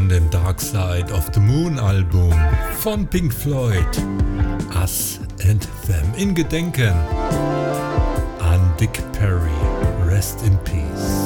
dem Dark Side of the Moon Album von Pink Floyd, Us and Them, in Gedenken an Dick Perry. Rest in Peace.